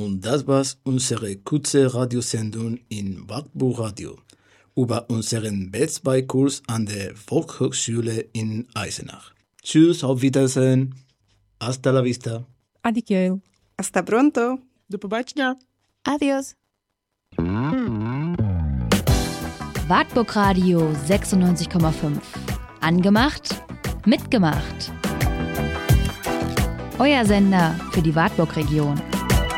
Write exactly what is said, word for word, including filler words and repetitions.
Und das war unsere kurze Radiosendung in Wartburg Radio über unseren B zwei Kurs an der Volkshochschule in Eisenach. Tschüss, auf Wiedersehen. Hasta la vista. Adieu. Hasta pronto. До побачення. Adios. Wartburg Radio sechsundneunzig Komma fünf. Angemacht, mitgemacht. Euer Sender für die Wartburg-Region.